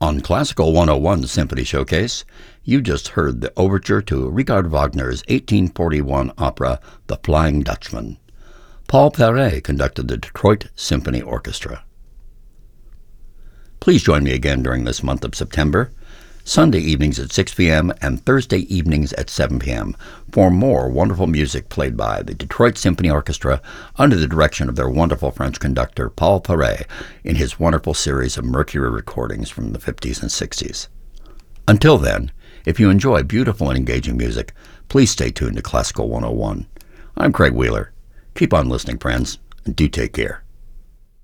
On Classical 101 Symphony Showcase, you just heard the overture to Richard Wagner's 1841 opera, The Flying Dutchman. Paul Perret conducted the Detroit Symphony Orchestra. Please join me again during this month of September, Sunday evenings at 6 p.m. and Thursday evenings at 7 p.m. for more wonderful music played by the Detroit Symphony Orchestra under the direction of their wonderful French conductor Paul Perret in his wonderful series of Mercury recordings from the 50s and 60s. Until then, if you enjoy beautiful and engaging music, please stay tuned to Classical 101. I'm Craig Wheeler. Keep on listening, friends, and do take care.